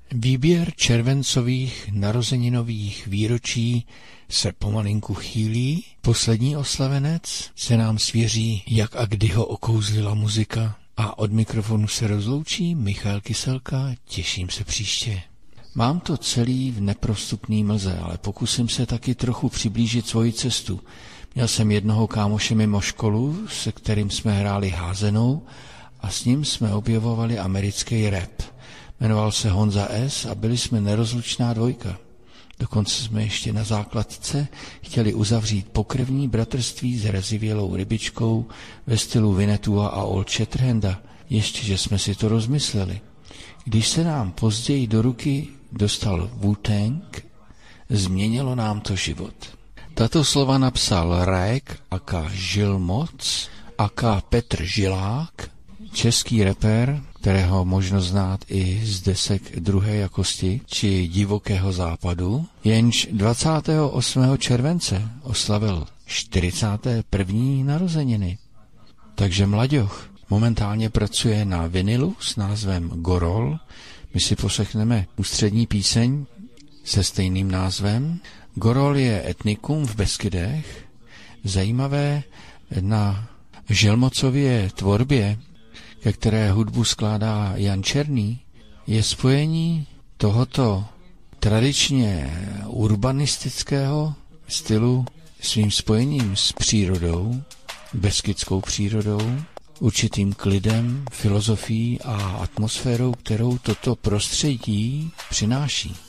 Výběr červencových narozeninových výročí se pomalinku chýlí. Poslední oslavenec se nám svěří, jak a kdy ho okouzlila muzika. A od mikrofonu se rozloučí Michal Kyselka, těším se příště. Mám to celý v neprostupný mlze, ale pokusím se taky trochu přiblížit svoji cestu. Měl jsem jednoho kámoše mimo školu, se kterým jsme hráli házenou a s ním jsme objevovali americký rap. Jmenoval se Honza S. a byli jsme nerozlučná dvojka. Dokonce jsme ještě na základce chtěli uzavřít pokrevní bratrství s rezivělou rybičkou ve stylu Winnetua a Old Shatterhanda. Ještě, že jsme si to rozmysleli. Když se nám později do ruky dostal Wu-Tang, změnilo nám to život. Tato slova napsal Raek aka Žilmoc aka Petr Žilák, český rapper, kterého možno znát i z desek Druhé jakosti či Divokého západu, jenž 28. července oslavil 41. narozeniny. Takže mlaďoch momentálně pracuje na vinilu s názvem Gorol. My si poslechneme ústřední píseň se stejným názvem. Gorol je etnikum v Beskydech. Zajímavé na Žilmocově tvorbě, ke které hudbu skládá Jan Černý, je spojení tohoto tradičně urbanistického stylu svým spojením s přírodou, beskidskou přírodou, určitým klidem, filozofií a atmosférou, kterou toto prostředí přináší.